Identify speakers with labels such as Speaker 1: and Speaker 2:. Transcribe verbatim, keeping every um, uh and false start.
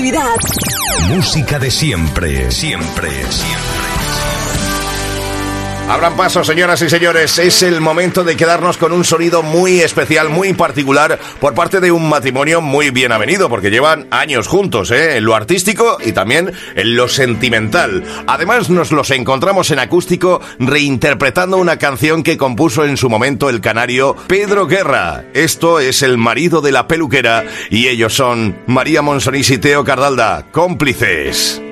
Speaker 1: Navidad.
Speaker 2: Música de siempre, siempre, siempre.
Speaker 3: Abran paso, señoras y señores, es el momento de quedarnos con un sonido muy especial, muy particular, por parte de un matrimonio muy bien avenido, porque llevan años juntos, ¿eh? En lo artístico y también en lo sentimental. Además, nos los encontramos en acústico reinterpretando una canción que compuso en su momento el canario Pedro Guerra. Esto es El marido de la peluquera y ellos son María Monsonís y Teo Cardalda, cómplices.